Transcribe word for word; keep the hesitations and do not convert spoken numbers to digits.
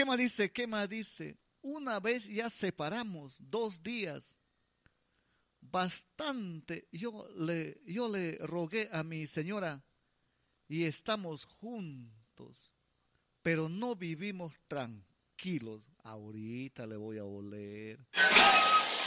¿Qué más dice? ¿Qué más dice? Una vez ya separamos, dos días. Bastante. Yo le, yo le rogué a mi señora y estamos juntos, pero no vivimos tranquilos. Ahorita le voy a oler.